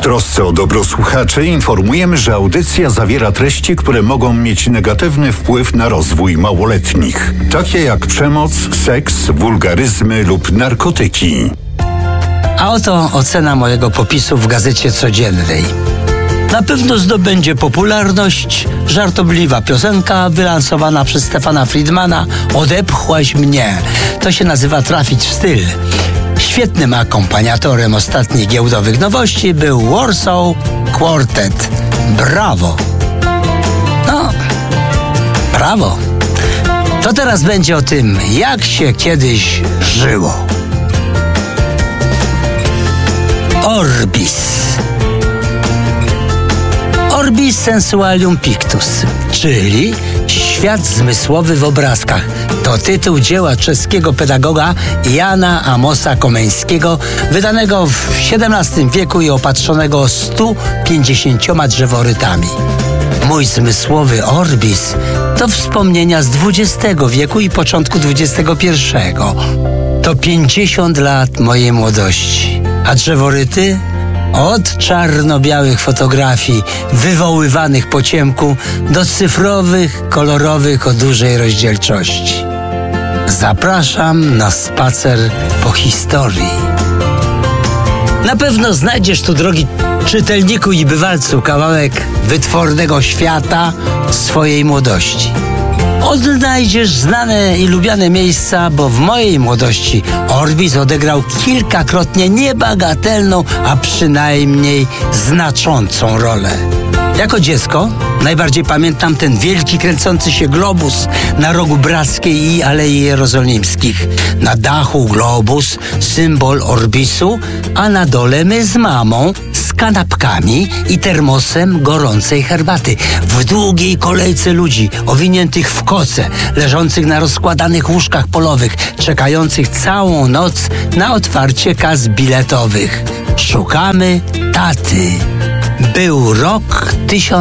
trosce o dobro słuchaczy informujemy, że audycja zawiera treści, które mogą mieć negatywny wpływ na rozwój małoletnich, takie jak przemoc, seks, wulgaryzmy lub narkotyki. A oto ocena mojego popisu w Gazecie Codziennej. Na pewno zdobędzie popularność żartobliwa piosenka wylansowana przez Stefana Friedmana "Odepchłaś mnie". To się nazywa trafić w styl. Świetnym akompaniatorem ostatnich giełdowych nowości był Warsaw Quartet. Brawo! No, brawo! To teraz będzie o tym, jak się kiedyś żyło. Orbis. Orbis sensualium pictus, czyli świat zmysłowy w obrazkach. To tytuł dzieła czeskiego pedagoga Jana Amosa Komeńskiego, wydanego w XVII wieku i opatrzonego 150 drzeworytami. Mój zmysłowy Orbis to wspomnienia z XX wieku i początku XXI. To 50 lat mojej młodości. A drzeworyty? Od czarno-białych fotografii wywoływanych po ciemku do cyfrowych, kolorowych o dużej rozdzielczości. Zapraszam na spacer po historii. Na pewno znajdziesz tu, drogi czytelniku i bywalcu, kawałek wytwornego świata swojej młodości. Odnajdziesz znane i lubiane miejsca, bo w mojej młodości Orbis odegrał kilkakrotnie niebagatelną, a przynajmniej znaczącą rolę. Jako dziecko najbardziej pamiętam ten wielki kręcący się globus na rogu Brackiej i Alei Jerozolimskich. Na dachu globus, symbol Orbisu, a na dole my z mamą, z kanapkami i termosem gorącej herbaty. W długiej kolejce ludzi owiniętych w koce, leżących na rozkładanych łóżkach polowych, czekających całą noc na otwarcie kas biletowych. Szukamy taty. Był rok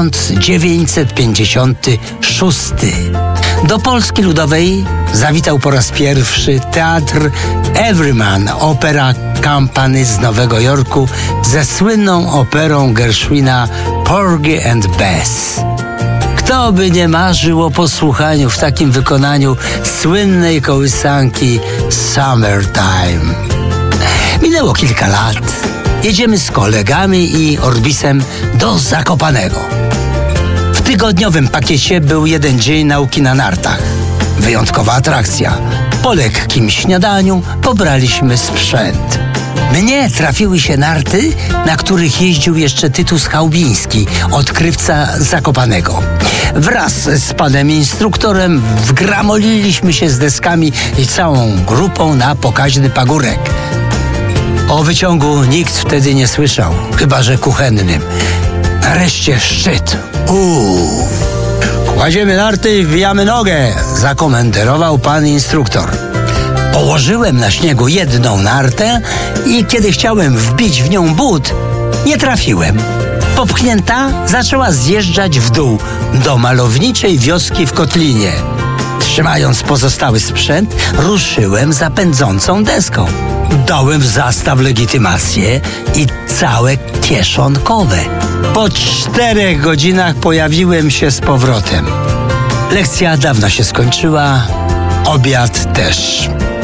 1956. Do Polski Ludowej zawitał po raz pierwszy teatr Everyman Opera Company z Nowego Jorku ze słynną operą Gershwina Porgy and Bess. Kto by nie marzył o posłuchaniu w takim wykonaniu słynnej kołysanki Summertime. Minęło kilka lat. Jedziemy z kolegami i Orbisem do Zakopanego. W tygodniowym pakiecie był jeden dzień nauki na nartach. Wyjątkowa atrakcja. Po lekkim śniadaniu pobraliśmy sprzęt. Mnie trafiły się narty, na których jeździł jeszcze Tytus Chałbiński, odkrywca Zakopanego. Wraz z panem instruktorem wgramoliliśmy się z deskami i całą grupą na pokaźny pagórek. O wyciągu nikt wtedy nie słyszał, chyba że kuchennym. Nareszcie szczyt. Kładziemy narty i wbijamy nogę, zakomenderował pan instruktor. Położyłem na śniegu jedną nartę i kiedy chciałem wbić w nią but, nie trafiłem. Popchnięta zaczęła zjeżdżać w dół do malowniczej wioski w Kotlinie. Trzymając pozostały sprzęt, ruszyłem za pędzącą deską. Dałem w zastaw legitymację i całe kieszonkowe. Po 4 godzinach pojawiłem się z powrotem. Lekcja dawno się skończyła, obiad też.